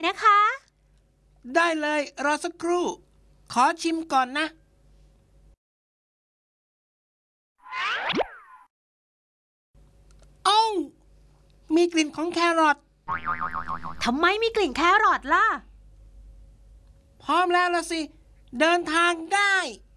นะคะได้เลยรอสักครู่ขอชิมก่อนนะโอ้วมีกลิ่นของแครอททำไมมีกลิ่นแครอทล่ะพร้อมแล้วละสิเดินทางได้